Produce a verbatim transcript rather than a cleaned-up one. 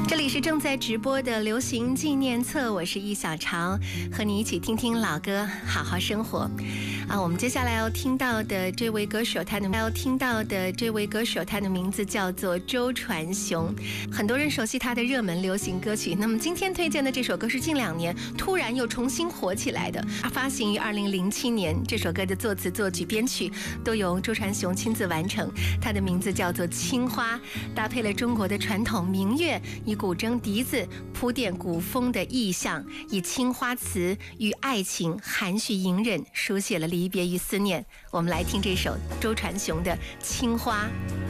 这里是正在直播的流行纪念册，我是易小潮，和你一起听听老歌，好好生活。啊，我们接下来要听到的这位歌手，他的要听到的这位歌手，他的名字叫做周传雄。很多人熟悉他的热门流行歌曲。那么今天推荐的这首歌是近两年突然又重新火起来的，发行于二零零七年。这首歌的作词、作曲、编曲都由周传雄亲自完成。他的名字叫做《青花》，搭配了中国的传统民乐，以古筝、笛子铺垫古风的意象，以青花瓷与爱情含蓄隐忍，书写了离别与思念。我们来听这首周传雄的《青花》。